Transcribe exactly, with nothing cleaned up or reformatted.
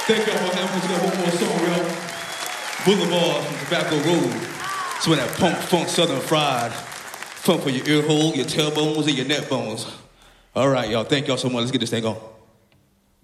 Thank y'all for having us. We got one more song, y'all. Boulevard from Tobacco Road. It's when that punk, funk, southern fried. Funk for your ear hole, your tailbones, and your neck bones. All right, y'all. Thank y'all so much. Let's get this thing on.